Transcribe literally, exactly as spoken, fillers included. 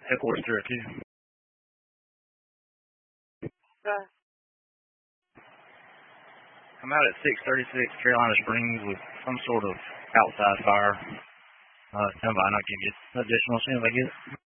Headquarters three oh two. Okay. I'm out at six thirty-six Carolina Springs with some sort of outside fire. Uh, stand by and I'll give you additional as soon as I get it.